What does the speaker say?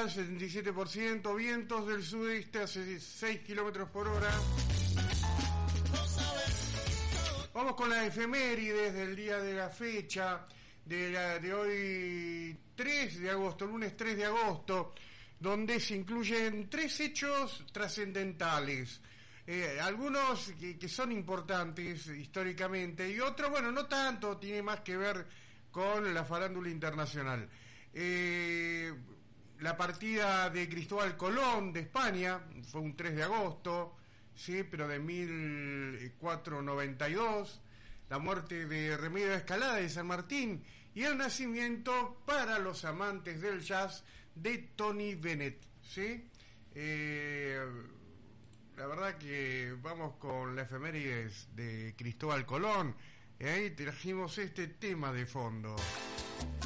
humedad 77%, vientos del sudeste a 6 kilómetros por hora. Vamos con las efemérides del día de la fecha, de hoy 3 de agosto, lunes 3 de agosto, donde se incluyen 3 hechos trascendentales. Algunos que son importantes históricamente y otros, bueno, no tanto, tiene más que ver con la farándula internacional. La partida de Cristóbal Colón de España fue un 3 de agosto, sí, pero de 1492, la muerte de Remedios Escalada de San Martín y el nacimiento, para los amantes del jazz, de Tony Bennett, ¿sí? La verdad que vamos con la efemérides de Cristóbal Colón, y ahí trajimos este tema de fondo.